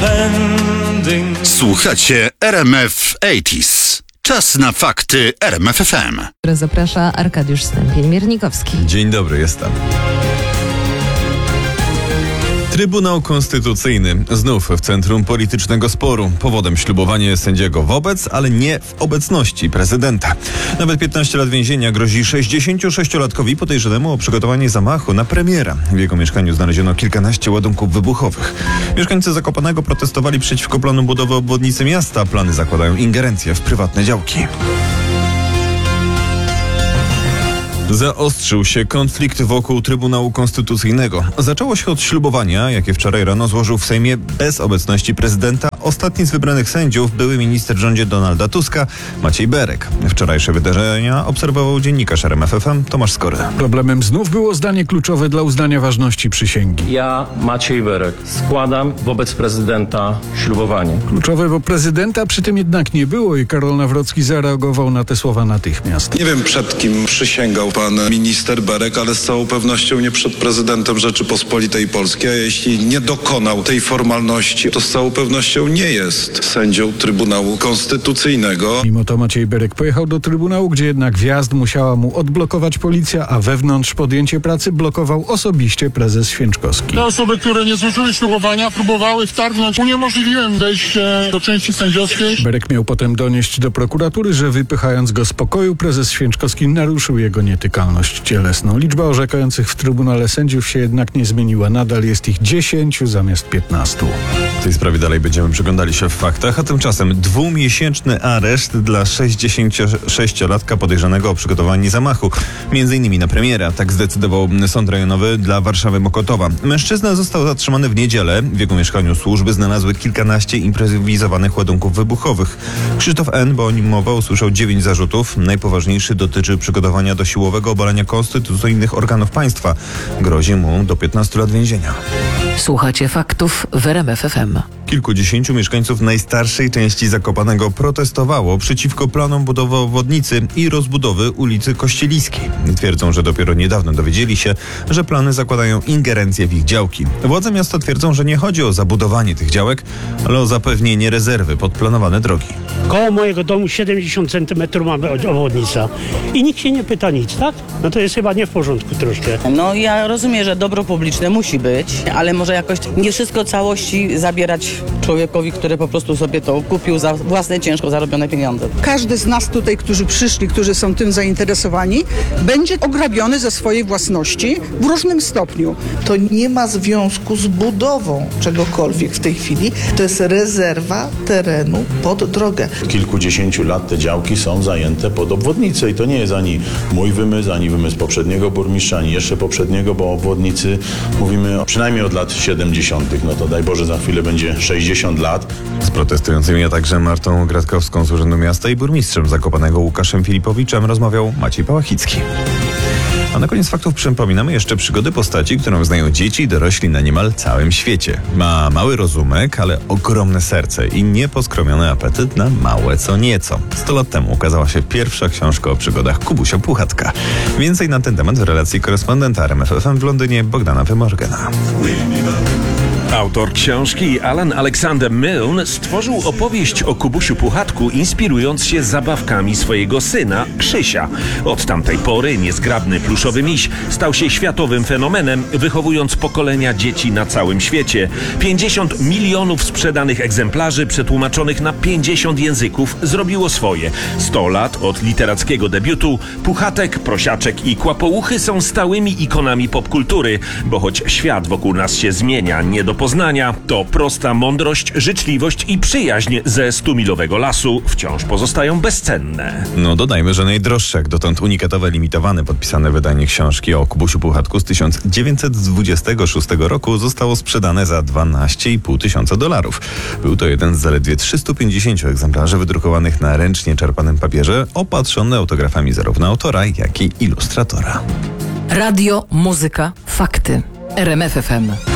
Słuchacie RMF 80s. Czas na fakty RMF FM. Zaprasza Arkadiusz Stępień-Miernikowski. Dzień dobry, jestem. Trybunał Konstytucyjny znów w centrum politycznego sporu. Powodem ślubowanie sędziego wobec, ale nie w obecności prezydenta. Nawet 15 lat więzienia grozi 66-latkowi podejrzanemu o przygotowanie zamachu na premiera. W jego mieszkaniu znaleziono kilkanaście ładunków wybuchowych. Mieszkańcy Zakopanego protestowali przeciwko planu budowy obwodnicy miasta. Plany zakładają ingerencję w prywatne działki. Zaostrzył się konflikt wokół Trybunału Konstytucyjnego. Zaczęło się od ślubowania, jakie wczoraj rano złożył w Sejmie bez obecności prezydenta ostatni z wybranych sędziów, były minister w rządzie Donalda Tuska, Maciej Berek. Wczorajsze wydarzenia obserwował dziennikarz RMF FM Tomasz Skory. Problemem znów było zdanie kluczowe dla uznania ważności przysięgi. Ja, Maciej Berek, składam wobec prezydenta ślubowanie. Kluczowe, bo prezydenta przy tym jednak nie było i Karol Nawrocki zareagował na te słowa natychmiast. Nie wiem, przed kim przysięgał pan minister Berek, ale z całą pewnością nie przed prezydentem Rzeczypospolitej Polskiej, a jeśli nie dokonał tej formalności, to z całą pewnością nie jest sędzią Trybunału Konstytucyjnego. Mimo to Maciej Berek pojechał do Trybunału, gdzie jednak wjazd musiała mu odblokować policja, a wewnątrz podjęcie pracy blokował osobiście prezes Święczkowski. Te osoby, które nie złożyły ślubowania, próbowały wtargnąć. Uniemożliwiłem wejście do części sędziowskiej. Berek miał potem donieść do prokuratury, że wypychając go z pokoju, prezes Święczkowski naruszył jego nietykalność cielesną. Liczba orzekających w Trybunale sędziów się jednak nie zmieniła. Nadal jest ich 10 zamiast 15. W tej sprawie dalej będziemy przyglądali się w faktach, a tymczasem 2-miesięczny areszt dla 66-latka podejrzanego o przygotowanie zamachu, m.in. na premiera. Tak zdecydował Sąd Rejonowy dla Warszawy Mokotowa. Mężczyzna został zatrzymany w niedzielę. W jego mieszkaniu służby znalazły kilkanaście improwizowanych ładunków wybuchowych. Krzysztof N., bo o nim mowa, usłyszał 9 zarzutów. Najpoważniejszy dotyczy przygotowania do siłowego obalania konstytucyjnych organów państwa. Grozi mu do 15 lat więzienia. Słuchacie faktów w RMF FM. Kilkudziesięciu mieszkańców najstarszej części Zakopanego protestowało przeciwko planom budowy obwodnicy i rozbudowy ulicy Kościeliskiej. Twierdzą, że dopiero niedawno dowiedzieli się, że plany zakładają ingerencję w ich działki. Władze miasta twierdzą, że nie chodzi o zabudowanie tych działek, ale o zapewnienie rezerwy pod planowane drogi. Koło mojego domu 70 cm mamy obwodnica i nikt się nie pyta nic, tak? No to jest chyba nie w porządku troszkę. No ja rozumiem, że dobro publiczne musi być, ale może jakoś nie wszystko całości zabierać człowiekowi, który po prostu sobie to kupił za własne ciężko zarobione pieniądze. Każdy z nas tutaj, którzy przyszli, którzy są tym zainteresowani, będzie ograbiony ze swojej własności w różnym stopniu. To nie ma związku z budową czegokolwiek w tej chwili. To jest rezerwa terenu pod drogę. Kilkudziesięciu lat te działki są zajęte pod obwodnicę i to nie jest ani mój wymysł, ani wymysł poprzedniego burmistrza, ani jeszcze poprzedniego, bo o obwodnicy mówimy przynajmniej od lat 70. No to daj Boże, za chwilę będzie 60 lat. Z protestującymi, a także Martą Gratkowską z Urzędu Miasta i burmistrzem Zakopanego Łukaszem Filipowiczem rozmawiał Maciej Pałachicki. A na koniec faktów przypominamy jeszcze przygody postaci, którą znają dzieci i dorośli na niemal całym świecie. Ma mały rozumek, ale ogromne serce i nieposkromiony apetyt na małe co nieco. 100 lat temu ukazała się pierwsza książka o przygodach Kubusia Puchatka. Więcej na ten temat w relacji korespondenta RMF FM w Londynie Bogdana Wymorgena. Autor książki Alan Alexander Milne stworzył opowieść o Kubusiu Puchatku, inspirując się zabawkami swojego syna Krzysia. Od tamtej pory niezgrabny pluszowy miś stał się światowym fenomenem, wychowując pokolenia dzieci na całym świecie. 50 milionów sprzedanych egzemplarzy przetłumaczonych na 50 języków zrobiło swoje. 100 lat od literackiego debiutu Puchatek, Prosiaczek i Kłapouchy są stałymi ikonami popkultury, bo choć świat wokół nas się zmienia nie do poznania, to prosta mądrość, życzliwość i przyjaźń ze 100-milowego lasu wciąż pozostają bezcenne. No dodajmy, że najdroższe jak dotąd unikatowe, limitowane, podpisane wydanie książki o Kubusiu Puchatku z 1926 roku zostało sprzedane za $12,500. Był to jeden z zaledwie 350 egzemplarzy wydrukowanych na ręcznie czerpanym papierze, opatrzony autografami zarówno autora, jak i ilustratora. Radio, muzyka, fakty. RMF FM.